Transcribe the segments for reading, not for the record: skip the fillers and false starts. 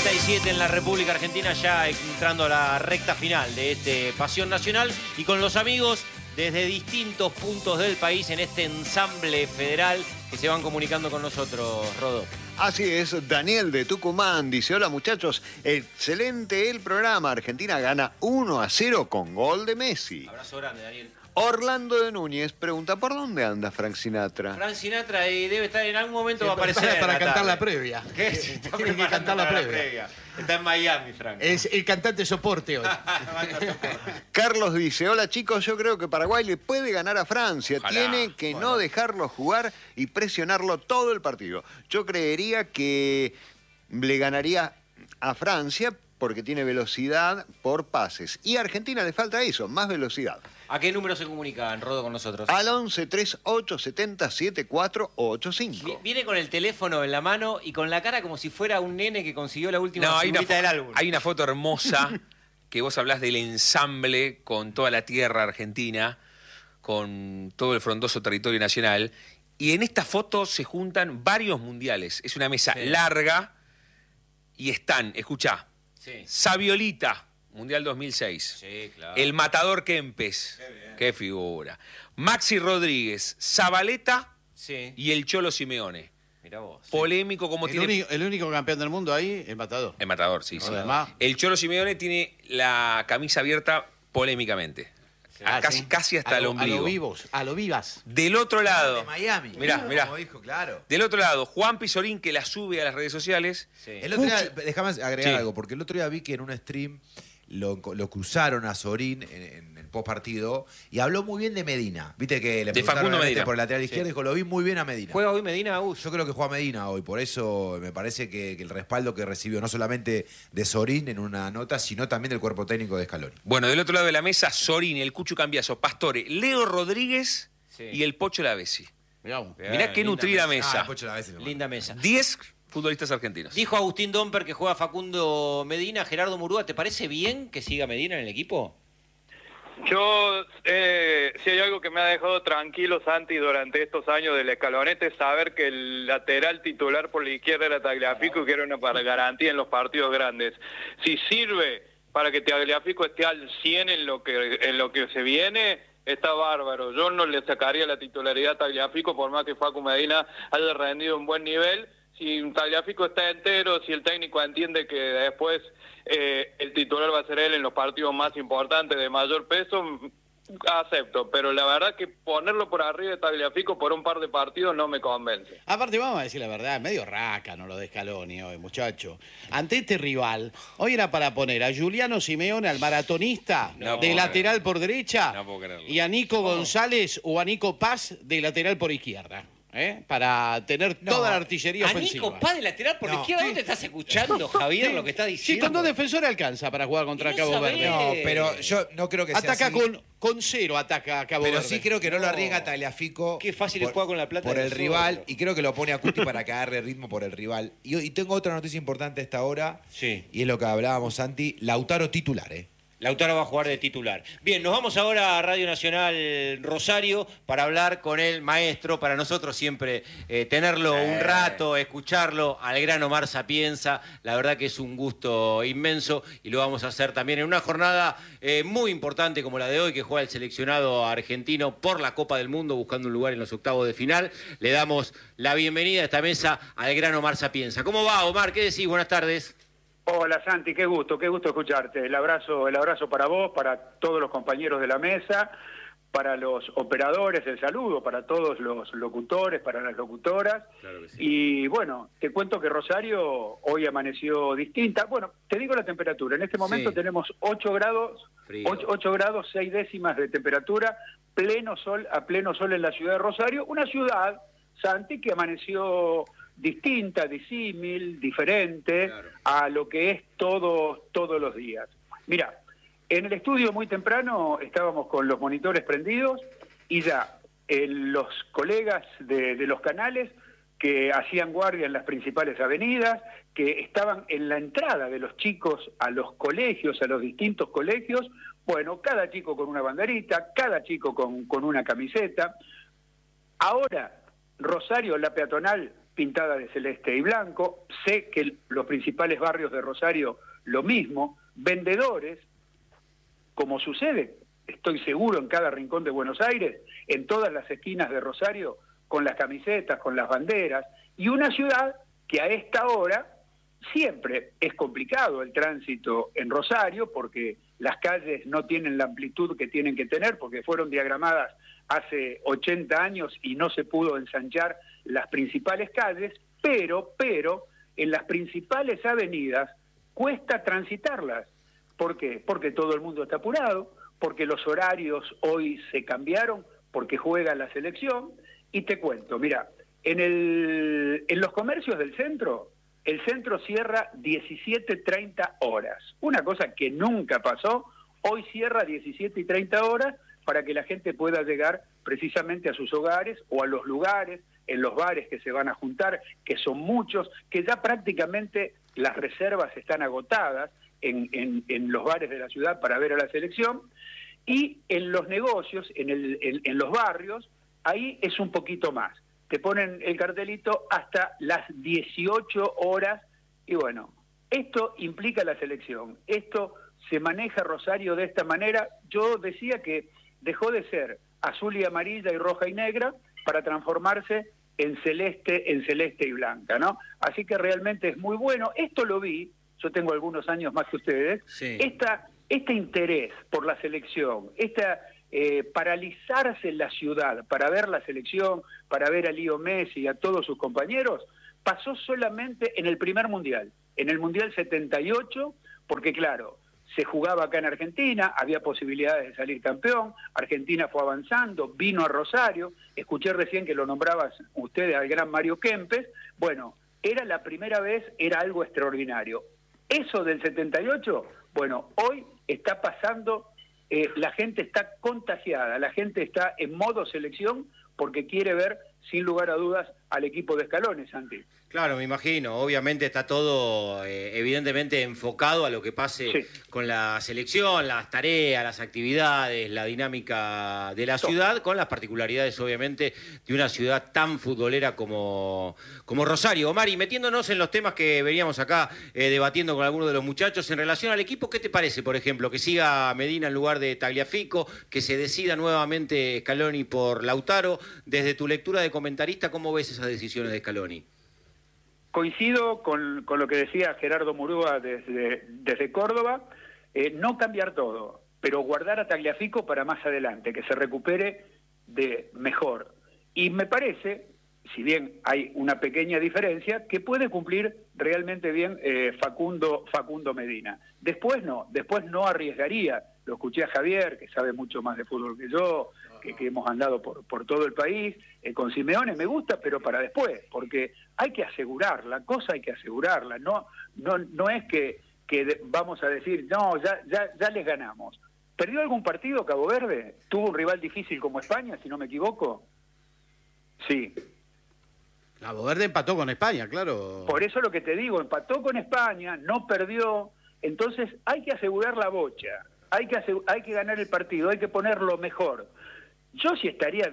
7:37 en la República Argentina, ya entrando a la recta final de este Pasión Nacional y con los amigos desde distintos puntos del país en este ensamble federal que se van comunicando con nosotros, Rodó. Así es, Daniel de Tucumán dice: hola muchachos, excelente el programa. Argentina gana 1-0 con gol de Messi. Abrazo grande, Daniel. Orlando de Núñez pregunta: ¿por dónde anda Frank Sinatra? Frank Sinatra debe estar en algún momento, va a aparecer para cantar tarde. la previa. ¿Qué? Tiene que cantar la previa. Está en Miami, Frank. Es el cantante soporte hoy. Carlos dice: hola chicos, yo creo que Paraguay le puede ganar a Francia. Ojalá. Tiene que no dejarlo jugar y presionarlo todo el partido. Yo creería que le ganaría a Francia porque tiene velocidad por pases. Y a Argentina le falta eso, más velocidad. ¿A qué número se comunican, Rodo, con nosotros? Al 11 38 70 7485. Viene con el teléfono en la mano y con la cara como si fuera un nene que consiguió la última hay figurita del álbum. hay una foto hermosa que vos hablás del ensamble con toda la tierra argentina, con todo el frondoso territorio nacional. Y en esta foto se juntan varios mundiales. Es una mesa larga y están, escuchá, Saviolita, Mundial 2006. Sí, claro. El Matador Kempes. Qué figura. Maxi Rodríguez, Zabaleta y el Cholo Simeone. Mirá vos. Polémico como tiene... El único campeón del mundo ahí, el Matador. El Matador, sí. Además... El Cholo Simeone tiene la camisa abierta polémicamente. Casi hasta el ombligo. A lo vivas. Del otro lado... De Miami. Mirá. Como dijo, claro. Del otro lado, Juan Pizorín, que la sube a las redes sociales. El otro día, déjame agregar algo, porque el otro día vi que en un stream lo cruzaron a Sorín en el post partido y habló muy bien de Medina. Viste que le preguntaron Facundo Medina. por el lateral izquierdo y dijo: lo vi muy bien a Medina. ¿Juega hoy Medina, Agus? Yo creo que juega Medina hoy, por eso me parece que el respaldo que recibió no solamente de Sorín en una nota, sino también del cuerpo técnico de Scaloni. Bueno, del otro lado de la mesa, Sorín, el Cucho Cambiaso, Pastore, Leo Rodríguez y el Pocho Lavesi. Mirá qué nutrida mesa. Linda mesa. 10 futbolistas argentinos. Dijo Agustín Domper que juega Facundo Medina. Gerardo Murúa, ¿te parece bien que siga Medina en el equipo? Yo, si hay algo que me ha dejado tranquilo, Santi, durante estos años del Escalonete, es saber que el lateral titular por la izquierda era Tagliafico, que era una garantía en los partidos grandes. Si sirve para que Tagliafico esté al 100 en lo que se viene, está bárbaro. Yo no le sacaría la titularidad a Tagliafico, por más que Facu Medina haya rendido un buen nivel. Si Tagliafico está entero, si el técnico entiende que después el titular va a ser él en los partidos más importantes de mayor peso, acepto. Pero la verdad que ponerlo por arriba de Tagliafico por un par de partidos no me convence. Aparte, vamos a decir la verdad, medio rácano lo de Scaloni hoy, muchacho. Ante este rival, hoy era para poner a Juliano Simeone, al maratonista, de lateral por derecha, y a Nico González o a Nico Paz de lateral por izquierda. Para tener toda la artillería ofensiva. ¿A Nico Paz de lateral por izquierda? ¿No te estás escuchando, Javier, lo que está diciendo? Sí, con 2 defensores alcanza para jugar contra Cabo Verde. No, pero yo no creo que sea ataca así. con 0, ataca a Cabo Verde. Pero sí creo que no lo arriesga Tagliafico. Qué fácil es jugar con la plata por del el rival, zorro. y creo que lo pone a Cuti para que agarre ritmo por el rival. Y tengo otra noticia importante a esta hora, y es lo que hablábamos, Santi. Lautaro titular, Lautaro va a jugar de titular. Bien, nos vamos ahora a Radio Nacional Rosario para hablar con el maestro. Para nosotros siempre tenerlo un rato, escucharlo al gran Omar Sapienza. La verdad que es un gusto inmenso y lo vamos a hacer también en una jornada muy importante como la de hoy, que juega el seleccionado argentino por la Copa del Mundo buscando un lugar en los octavos de final. Le damos la bienvenida a esta mesa al gran Omar Sapienza. ¿Cómo va, Omar? ¿Qué decís? Buenas tardes. Hola Santi, qué gusto escucharte. El abrazo para vos, para todos los compañeros de la mesa, para los operadores, el saludo para todos los locutores, para las locutoras. Claro que sí. Y bueno, te cuento que Rosario hoy amaneció distinta. Bueno, te digo la temperatura. En este momento tenemos 8 grados, 8 grados 6 décimas de temperatura, a pleno sol en la ciudad de Rosario, una ciudad, Santi, que amaneció distinta, disímil, diferente a lo que es todos los días. Mira, en el estudio muy temprano estábamos con los monitores prendidos y ya los colegas de los canales que hacían guardia en las principales avenidas, que estaban en la entrada de los chicos a los colegios, a los distintos colegios, bueno, cada chico con una banderita, cada chico con una camiseta. Ahora, Rosario, la peatonal, pintada de celeste y blanco. Sé que los principales barrios de Rosario lo mismo, vendedores, como sucede, estoy seguro, en cada rincón de Buenos Aires, en todas las esquinas de Rosario, con las camisetas, con las banderas, y una ciudad que a esta hora siempre es complicado el tránsito en Rosario, porque las calles no tienen la amplitud que tienen que tener, porque fueron diagramadas hace 80 años y no se pudo ensanchar las principales calles, pero en las principales avenidas cuesta transitarlas. ¿Por qué? Porque todo el mundo está apurado, porque los horarios hoy se cambiaron, porque juega la selección. Y te cuento, mira, en los comercios del centro, el centro cierra 17:30 horas. Una cosa que nunca pasó, hoy cierra 17:30 horas para que la gente pueda llegar precisamente a sus hogares o a los lugares, en los bares que se van a juntar, que son muchos, que ya prácticamente las reservas están agotadas en los bares de la ciudad para ver a la selección, y en los negocios, en los barrios, ahí es un poquito más. Te ponen el cartelito hasta las 18 horas, y bueno, esto implica la selección, esto se maneja Rosario de esta manera. Yo decía que dejó de ser azul y amarilla y roja y negra para transformarse en celeste y blanca, ¿no? Así que realmente es muy bueno. Esto lo vi, yo tengo algunos años más que ustedes, sí. Este interés por la selección, paralizarse en la ciudad para ver la selección, para ver a Leo Messi y a todos sus compañeros, pasó solamente en el primer Mundial, en el Mundial 78, porque claro, se jugaba acá en Argentina, había posibilidades de salir campeón, Argentina fue avanzando, vino a Rosario, escuché recién que lo nombrabas ustedes al gran Mario Kempes, bueno, era la primera vez, era algo extraordinario. Eso del 78, bueno, hoy está pasando, la gente está contagiada, la gente está en modo selección porque quiere ver, sin lugar a dudas, al equipo de Scaloni, Santi. Claro, me imagino. Obviamente está todo evidentemente enfocado a lo que pase con la selección, las tareas, las actividades, la dinámica de la ciudad, con las particularidades obviamente de una ciudad tan futbolera como Rosario. Omar, y metiéndonos en los temas que veníamos acá debatiendo con algunos de los muchachos en relación al equipo, ¿qué te parece, por ejemplo, que siga Medina en lugar de Tagliafico, que se decida nuevamente Scaloni por Lautaro? Desde tu lectura de comentarista, ¿cómo ves esas decisiones de Scaloni? Coincido con lo que decía Gerardo Murúa desde Córdoba, no cambiar todo, pero guardar a Tagliafico para más adelante, que se recupere de mejor. Y me parece, si bien hay una pequeña diferencia, que puede cumplir realmente bien Facundo Medina. Después no arriesgaría. Lo escuché a Javier, que sabe mucho más de fútbol que yo, que hemos andado por todo el país, con Simeone me gusta, pero para después, porque hay que asegurar, la cosa hay que asegurarla, no es que vamos a decir, no, ya les ganamos. ¿Perdió algún partido Cabo Verde? ¿Tuvo un rival difícil como España, si no me equivoco? Sí. Cabo Verde empató con España, claro. Por eso lo que te digo, empató con España, no perdió, entonces hay que asegurar la bocha, hay que ganar el partido, hay que ponerlo mejor. Yo si estaría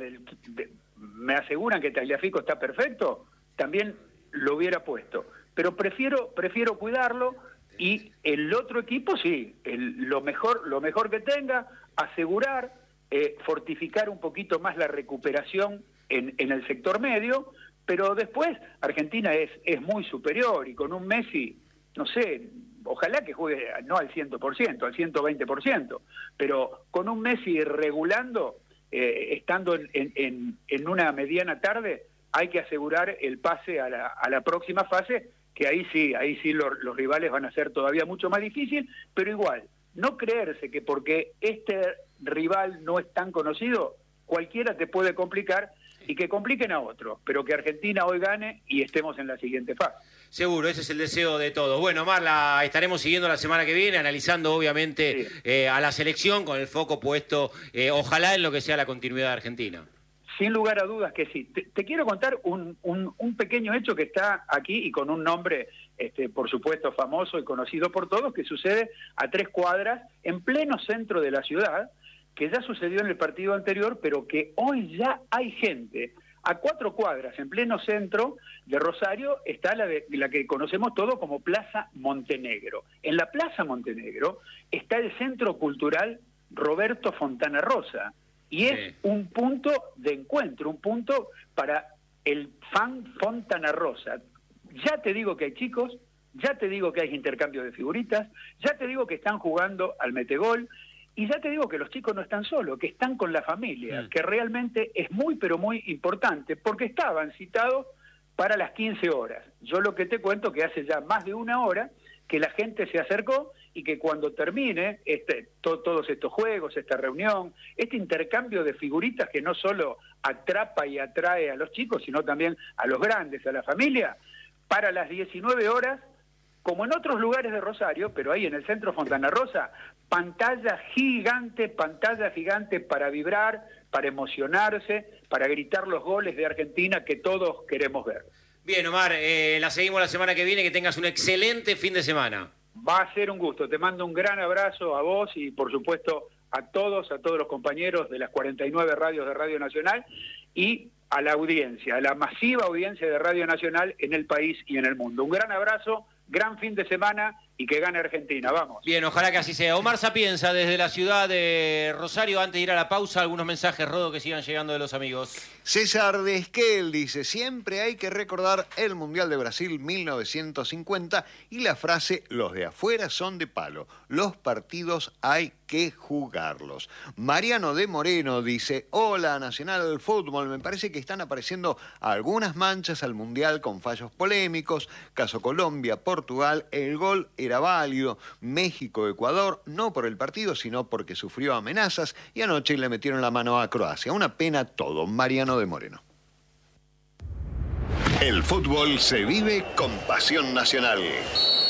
me aseguran que Tagliafico está perfecto, también lo hubiera puesto, pero prefiero cuidarlo, y el otro equipo sí, lo mejor que tenga, asegurar, fortificar un poquito más la recuperación en el sector medio, pero después Argentina es muy superior, y con un Messi, no sé, ojalá que juegue no al 100%, al 120%, pero con un Messi regulando, estando en una mediana tarde, hay que asegurar el pase a la próxima fase, que ahí sí los rivales van a ser todavía mucho más difícil, pero igual, no creerse que porque este rival no es tan conocido, cualquiera te puede complicar, y que compliquen a otros, pero que Argentina hoy gane y estemos en la siguiente fase. Seguro, ese es el deseo de todos. Bueno, Omar, la estaremos siguiendo la semana que viene, analizando obviamente a la selección con el foco puesto, ojalá en lo que sea la continuidad de Argentina. Sin lugar a dudas que sí. Te quiero contar un pequeño hecho que está aquí y con un nombre, por supuesto, famoso y conocido por todos, que sucede a 3 cuadras, en pleno centro de la ciudad, que ya sucedió en el partido anterior, pero que hoy ya hay gente A 4 cuadras, en pleno centro de Rosario, está la que conocemos todos como Plaza Montenegro. En la Plaza Montenegro está el Centro Cultural Roberto Fontana Rosa, y es un punto de encuentro, un punto para el fan Fontana Rosa. Ya te digo que hay chicos, ya te digo que hay intercambio de figuritas, ya te digo que están jugando al metegol, y ya te digo que los chicos no están solos, que están con la familia, que realmente es muy, pero muy importante, porque estaban citados para las 15 horas. Yo lo que te cuento que hace ya más de una hora que la gente se acercó y que cuando termine todos estos juegos, esta reunión, este intercambio de figuritas que no solo atrapa y atrae a los chicos, sino también a los grandes, a la familia, para las 19 horas, como en otros lugares de Rosario, pero ahí en el centro Fontana Rosa, pantalla gigante para vibrar, para emocionarse, para gritar los goles de Argentina que todos queremos ver. Bien, Omar, la seguimos la semana que viene, que tengas un excelente fin de semana. Va a ser un gusto, te mando un gran abrazo a vos y por supuesto a todos los compañeros de las 49 radios de Radio Nacional y a la audiencia, a la masiva audiencia de Radio Nacional en el país y en el mundo. Un gran abrazo, gran fin de semana y que gane Argentina, vamos. Bien, ojalá que así sea. Omar Sapienza, desde la ciudad de Rosario. Antes de ir a la pausa, algunos mensajes, Rodo, que sigan llegando de los amigos. César de Esquel dice, siempre hay que recordar el Mundial de Brasil 1950 y la frase, los de afuera son de palo, los partidos hay que jugarlos. Mariano de Moreno dice, hola Nacional Fútbol, me parece que están apareciendo algunas manchas al Mundial con fallos polémicos, caso Colombia, Portugal, el gol era válido, México, Ecuador, no por el partido, sino porque sufrió amenazas y anoche le metieron la mano a Croacia. Una pena todo, Mariano de Moreno. El fútbol se vive con pasión nacional.